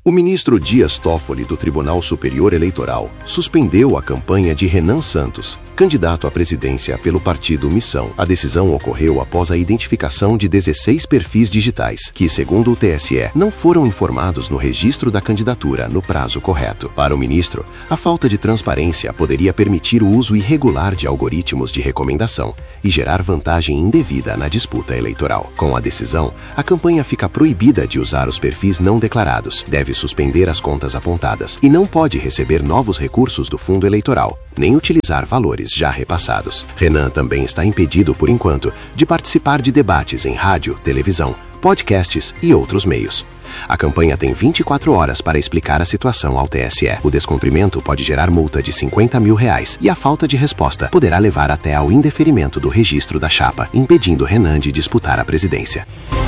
O ministro Dias Toffoli, do Tribunal Superior Eleitoral, suspendeu a campanha de Renan Santos, candidato à presidência pelo partido Missão. A decisão ocorreu após a identificação de 16 perfis digitais, que, segundo o TSE, não foram informados no registro da candidatura no prazo correto. Para o ministro, a falta de transparência poderia permitir o uso irregular de algoritmos de recomendação e gerar vantagem indevida na disputa eleitoral. Com a decisão, a campanha fica proibida de usar os perfis não declarados, deve suspender as contas apontadas e não pode receber novos recursos do fundo eleitoral, nem utilizar valores já repassados. Renan também está impedido, por enquanto, de participar de debates em rádio, televisão, podcasts e outros meios. A campanha tem 24 horas para explicar a situação ao TSE. O descumprimento pode gerar multa de R$50 mil e a falta de resposta poderá levar até ao indeferimento do registro da chapa, impedindo Renan de disputar a presidência.